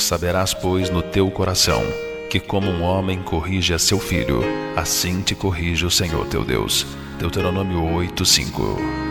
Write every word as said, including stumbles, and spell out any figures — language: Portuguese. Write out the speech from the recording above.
Saberás, pois, no teu coração, que como um homem corrige a seu filho, assim te corrige o Senhor teu Deus. Deuteronômio oito, cinco.